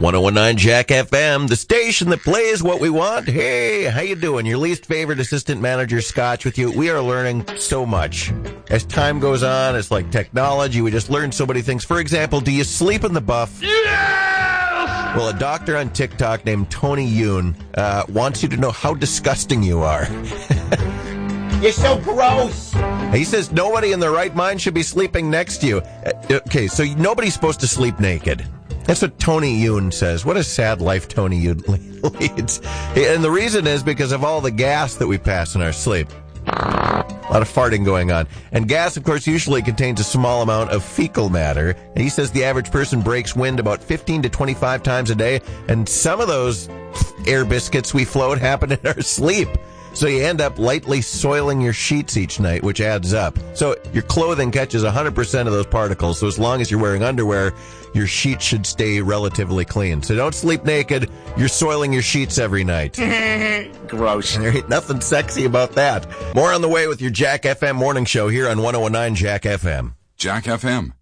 1019 Jack FM, the station that plays what we want. Hey, how you doing? Your least favorite assistant manager, Scotch, with you. We are learning so much. As time goes on, it's like technology. We just learn so many things. For example, do you sleep in the buff? Yes! Well, a doctor on TikTok named Tony Yoon wants you to know how disgusting you are. You're so gross. He says nobody in their right mind should be sleeping next to you. Okay, so nobody's supposed to sleep naked. That's what Tony Yoon says. What a sad life Tony Yoon leads. And the reason is because of all the gas that we pass in our sleep. A lot of farting going on. And gas, of course, usually contains a small amount of fecal matter. And he says the average person breaks wind about 15 to 25 times a day. And some of those air biscuits we float happen in our sleep. So you end up lightly soiling your sheets each night, which adds up. So your clothing catches 100% of those particles. So as long as you're wearing underwear, your sheets should stay relatively clean. So don't sleep naked. You're soiling your sheets every night. Gross. There ain't nothing sexy about that. More on the way with your Jack FM morning show here on 1019 Jack FM. Jack FM.